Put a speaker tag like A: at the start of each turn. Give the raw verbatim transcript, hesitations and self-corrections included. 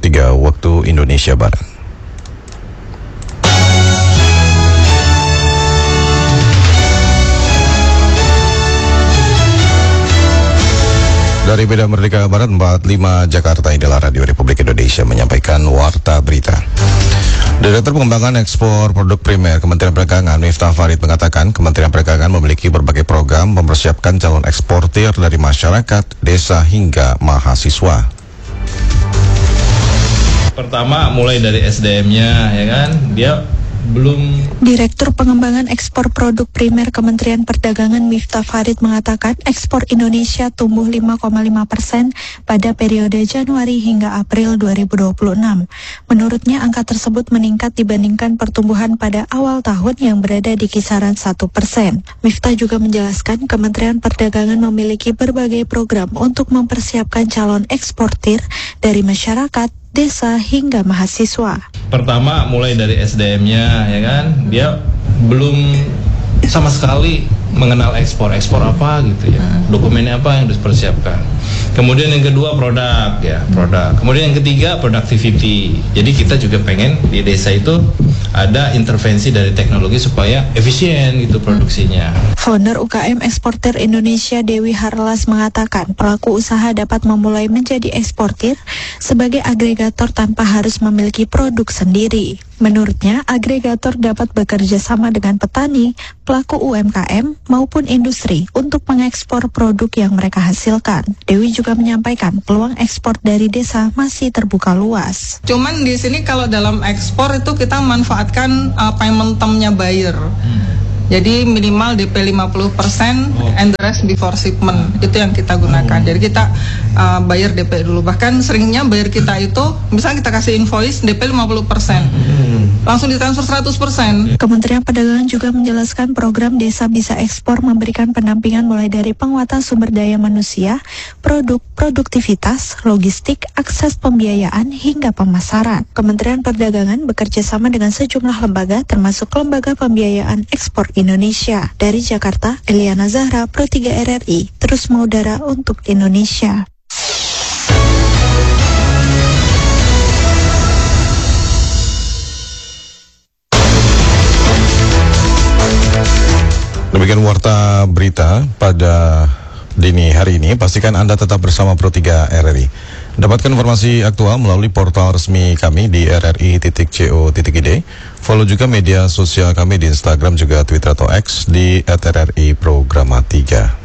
A: tiga waktu Indonesia Barat. Dari Medan Merdeka Barat empat puluh lima Jakarta, inilah Radio Republik Indonesia menyampaikan Warta Berita. Direktur Pengembangan Ekspor Produk Primer Kementerian Perdagangan Miftah Farid mengatakan Kementerian Perdagangan memiliki berbagai program mempersiapkan calon eksportir dari masyarakat, desa hingga mahasiswa.
B: Pertama mulai dari S D M-nya, ya kan, dia belum.
C: Direktur Pengembangan Ekspor Produk Primer Kementerian Perdagangan Miftah Farid mengatakan ekspor Indonesia tumbuh lima koma lima persen pada periode Januari hingga April dua ribu dua puluh enam. Menurutnya angka tersebut meningkat dibandingkan pertumbuhan pada awal tahun yang berada di kisaran satu persen. Miftah juga menjelaskan Kementerian Perdagangan memiliki berbagai program untuk mempersiapkan calon eksportir dari masyarakat, desa hingga mahasiswa.
B: Pertama mulai dari S D M-nya, ya kan, dia belum sama sekali mengenal ekspor, ekspor apa gitu ya, dokumennya apa yang harus dipersiapkan. Kemudian yang kedua produk, ya produk. Kemudian yang ketiga productivity. Jadi kita juga pengen di desa itu ada intervensi dari teknologi supaya efisien gitu produksinya.
C: Founder U K M Eksportir Indonesia Dewi Harlas mengatakan pelaku usaha dapat memulai menjadi eksportir sebagai agregator tanpa harus memiliki produk sendiri. Menurutnya, agregator dapat bekerja sama dengan petani, pelaku U M K M, maupun industri untuk mengekspor produk yang mereka hasilkan. Dewi juga menyampaikan peluang ekspor dari desa masih terbuka luas.
D: Cuman di sini kalau dalam ekspor itu kita manfaatkan uh, payment term-nya buyer. Hmm. Jadi minimal D P lima puluh persen oh. and the rest before shipment. Itu yang kita gunakan. Oh. Jadi kita uh, bayar D P dulu. Bahkan seringnya bayar kita itu, misalnya kita kasih invoice D P lima puluh persen. Hmm. Langsung ditransfer seratus persen.
C: Kementerian Perdagangan juga menjelaskan program Desa Bisa Ekspor memberikan pendampingan mulai dari penguatan sumber daya manusia, produk, produktivitas, logistik, akses pembiayaan, hingga pemasaran. Kementerian Perdagangan bekerja sama dengan sejumlah lembaga termasuk Lembaga Pembiayaan Ekspor Indonesia. Dari Jakarta, Eliana Zahra, Pro tiga R R I, terus mengudara untuk Indonesia.
A: Demikian Warta Berita pada dini hari ini. Pastikan Anda tetap bersama Pro tiga R R I. Dapatkan informasi aktual melalui portal resmi kami di r r i titik co titik i d. Follow juga media sosial kami di Instagram juga Twitter atau X di at r r i programa tiga.